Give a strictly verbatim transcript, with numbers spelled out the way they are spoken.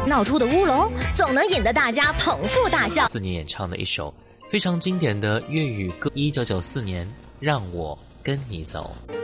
闹出的乌龙，总能引得大家捧腹大笑。 四年演唱的一首非常经典的粤语歌，一九九四年《让我跟你走》。